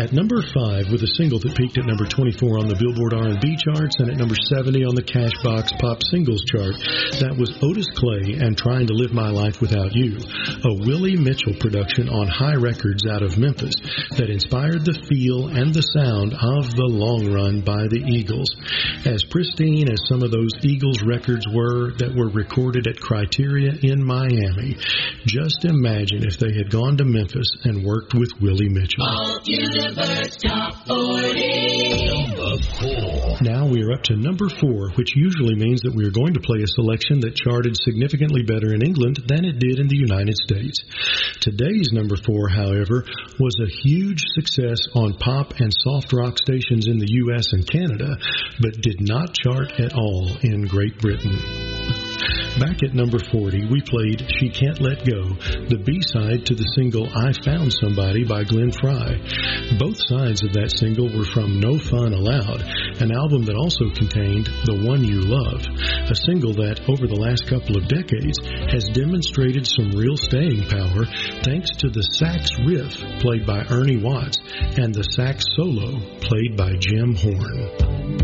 At number 5, with a single that peaked at number 24 on the Billboard R&B charts and at number 70 on the Cashbox Pop Singles chart, that was Otis Clay and Trying to Live My Life Without You, a Willie Mitchell production on High Records out of Memphis that inspired the feel and the sound of The Long Run by the Eagles. As pristine as some of those Eagles records were that were recorded at Criteria in Miami, just imagine if they had gone to Memphis and worked with Willie Mitchell. Universe Top 40. Number 4. Now we are up to number 4, which usually means that we are going to play a selection that charted significantly better in England than it did in the United States. Today's number 4, however, was a huge success on pop and soft rock stations in the U.S. and Canada, but did not chart at all in Great Britain. Back at number 40, we played She Can't Let Go, the B-side to the single I Found Somebody by Glenn Frey. Both sides of that single were from No Fun Allowed, an album that also contained The One You Love, a single that, over the last couple of decades, has demonstrated some real staying power thanks to the sax riff played by Ernie Watts and the sax solo played by Jim Horn.